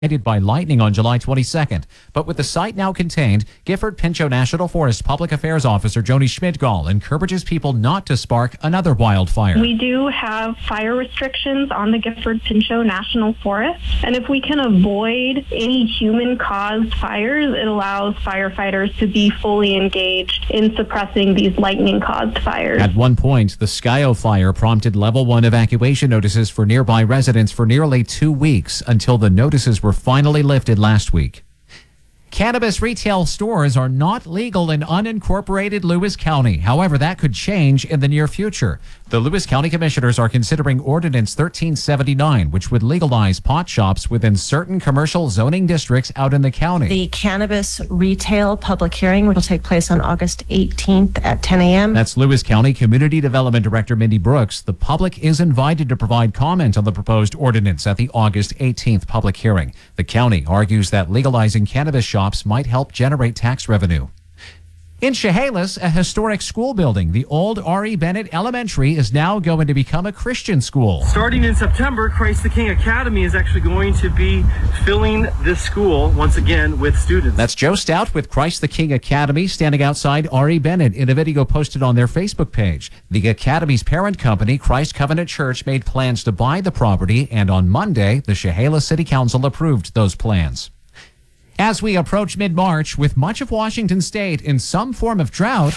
hit by lightning on July 22nd. But with the site now contained, Gifford-Pinchot National Forest Public Affairs Officer Joni Schmidgall encourages people not to spark another wildfire. We do have fire restrictions on the Gifford-Pinchot National Forest, and if we can avoid any human-caused fires, it allows firefighters to be fully engaged in suppressing these lightning-caused fires. At one point, the Skyo fire prompted level 1 evacuation notices for nearby residents for nearly 2 weeks until the notices were finally lifted last week. Cannabis retail stores are not legal in unincorporated Lewis County. However, that could change in the near future. The Lewis County Commissioners are considering Ordinance 1379, which would legalize pot shops within certain commercial zoning districts out in the county. The cannabis retail public hearing will take place on August 18th at 10 a.m. That's Lewis County Community Development Director Mindy Brooks. The public is invited to provide comment on the proposed ordinance at the August 18th public hearing. The county argues that legalizing cannabis shops might help generate tax revenue. In Chehalis, a historic school building, the old R.E. Bennett Elementary, is now going to become a Christian school. Starting in September, Christ the King Academy is actually going to be filling this school once again with students. That's Joe Stout with Christ the King Academy standing outside R.E. Bennett in a video posted on their Facebook page. The Academy's parent company, Christ Covenant Church, made plans to buy the property, and on Monday, the Chehalis City Council approved those plans. As we approach mid-March, with much of Washington state in some form of drought,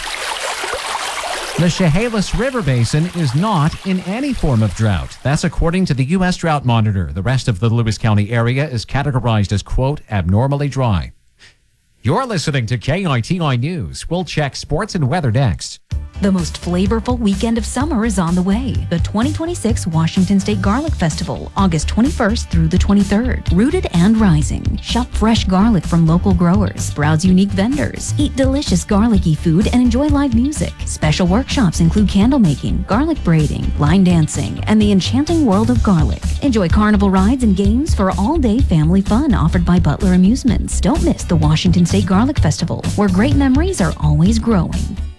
the Chehalis River Basin is not in any form of drought. That's according to the U.S. Drought Monitor. The rest of the Lewis County area is categorized as, quote, abnormally dry. You're listening to KITI News. We'll check sports and weather next. The most flavorful weekend of summer is on the way. The 2026 Washington State Garlic Festival, August 21st through the 23rd. Rooted and rising. Shop fresh garlic from local growers. Browse unique vendors. Eat delicious garlicky food and enjoy live music. Special workshops include candle making, garlic braiding, line dancing, and the enchanting world of garlic. Enjoy carnival rides and games for all-day family fun offered by Butler Amusements. Don't miss the Washington State Garlic Festival, where great memories are always growing.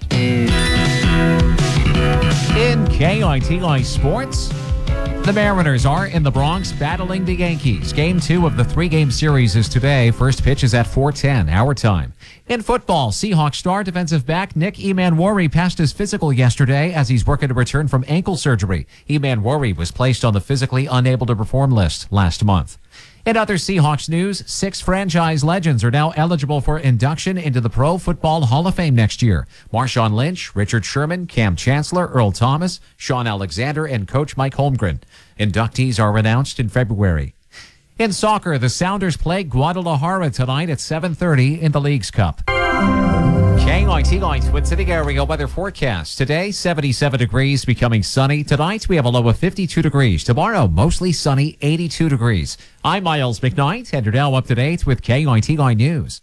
In KITI Sports, the Mariners are in the Bronx battling the Yankees. Game 2 of the 3-game series is today. First pitch is at 4:10 our time. In football, Seahawks star defensive back Nick Emanwori passed his physical yesterday as he's working to return from ankle surgery. Emanwori was placed on the physically unable to perform list last month. In other Seahawks news, 6 franchise legends are now eligible for induction into the Pro Football Hall of Fame next year. Marshawn Lynch, Richard Sherman, Cam Chancellor, Earl Thomas, Sean Alexander, and Coach Mike Holmgren. Inductees are announced in February. In soccer, the Sounders play Guadalajara tonight at 7:30 in the Leagues Cup. KITI Twin City area weather forecast. Today, 77 degrees, becoming sunny. Tonight, we have a low of 52 degrees. Tomorrow, mostly sunny, 82 degrees. I'm Miles McKnight, and you're now up to date with KITI News.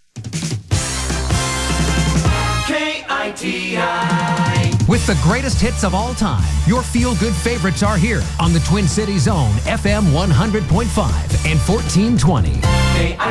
KITI. With the greatest hits of all time, your feel-good favorites are here on the Twin Cities Zone, FM 100.5 and 1420.